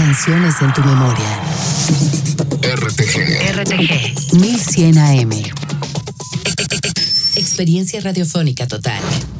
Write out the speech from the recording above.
canciones en tu memoria. RTG 1100 AM. Experiencia radiofónica total.